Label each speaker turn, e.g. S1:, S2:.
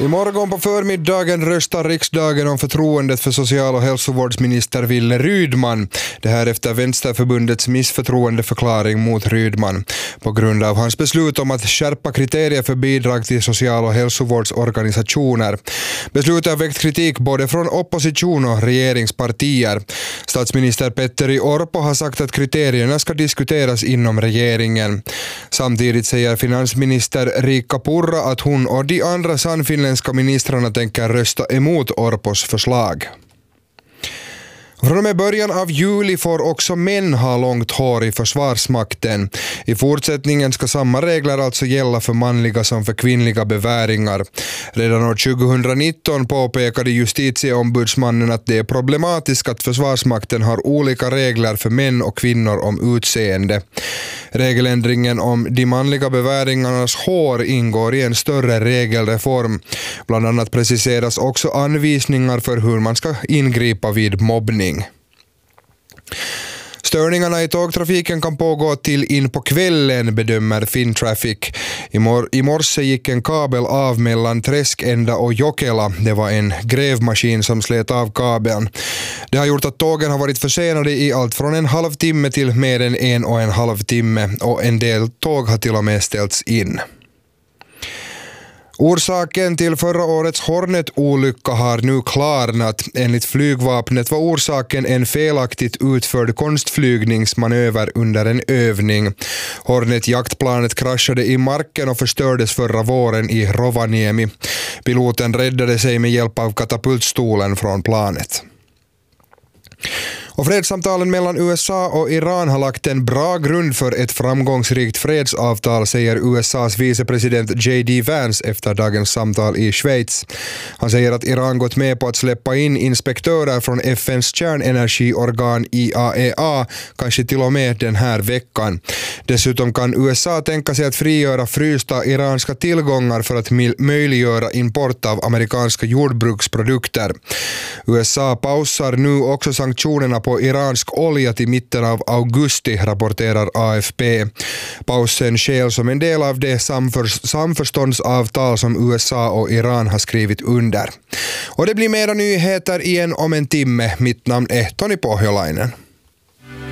S1: Imorgon på förmiddagen röstar riksdagen om förtroendet för social- och hälsovårdsminister Wille Rydman. Det här efter Vänsterförbundets missförtroendeförklaring mot Rydman. På grund av hans beslut om att skärpa kriterier för bidrag till social- och hälsovårdsorganisationer. Beslutet har väckt kritik både från opposition och regeringspartier. Statsminister Petteri Orpo har sagt att kriterierna ska diskuteras inom regeringen. Samtidigt säger finansminister Riikka Purra att hon och de andra sannfinländska ministrarna tänker rösta emot Orpos förslag. Från och med början av juli får också män ha långt hår i Försvarsmakten. I fortsättningen ska samma regler alltså gälla för manliga som för kvinnliga beväringar. Redan år 2019 påpekade justitieombudsmannen att det är problematiskt att Försvarsmakten har olika regler för män och kvinnor om utseende. Regeländringen om de manliga beväringarnas hår ingår i en större regelreform. Bland annat preciseras också anvisningar för hur man ska ingripa vid mobbning. Störningarna i tågtrafiken kan pågå till in på kvällen, bedömer Fintraffic. I morse gick en kabel av mellan Träskända och Jokela. Det var en grävmaskin som slet av kabeln. Det har gjort att tågen har varit försenade i allt från en halvtimme till mer än 1,5 timme och en del tåg har till och med ställts in. Orsaken till förra årets Hornet-olycka har nu klarnat. Enligt flygvapnet var orsaken en felaktigt utförd konstflygningsmanöver under en övning. Hornet-jaktplanet kraschade i marken och förstördes förra våren i Rovaniemi. Piloten räddade sig med hjälp av katapultstolen från planet. Och fredssamtalen mellan USA och Iran har lagt en bra grund för ett framgångsrikt fredsavtal, säger USAs vicepresident J.D. Vance efter dagens samtal i Schweiz. Han säger att Iran gått med på att släppa in inspektörer från FNs kärnenergiorgan IAEA, kanske till och med den här veckan. Dessutom kan USA tänka sig att frigöra frysta iranska tillgångar för att möjliggöra import av amerikanska jordbruksprodukter. USA pausar nu också sanktionerna på iransk olja till mitten av augusti, rapporterar AFP. Pausen sker som en del av det samförståndsavtal som USA och Iran har skrivit under. Och det blir mera nyheter igen om en timme. Mitt namn är Toni Pohjolainen.